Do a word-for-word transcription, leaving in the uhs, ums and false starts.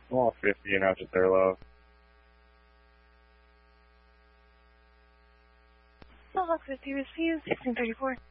I'm all fifty and out at their low. Hawk fifty received, sixteen thirty-four.